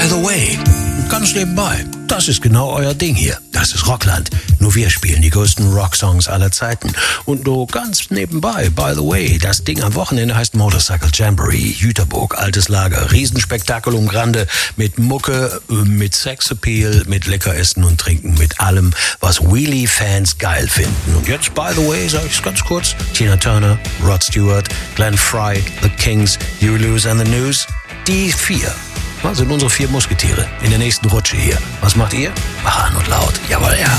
the way. Ganz nebenbei. Das ist genau euer Ding hier. Das ist Rockland. Nur wir spielen die größten Rocksongs aller Zeiten. Und nur ganz nebenbei, by the way, das Ding am Wochenende heißt Motorcycle Jamboree. Jüterburg, altes Lager, Riesenspektakel um Grande, mit Mucke, mit Sexappeal, mit Leckeressen und Trinken, mit allem, was Wheelie-Fans geil finden. Und jetzt, by the way, sag ich's ganz kurz, Tina Turner, Rod Stewart, Glenn Frey, The Kings, You Lose and the News, die 4. Das sind unsere 4 Musketiere in der nächsten Rutsche hier. Was macht ihr? Mach an und laut. Jawohl, ja.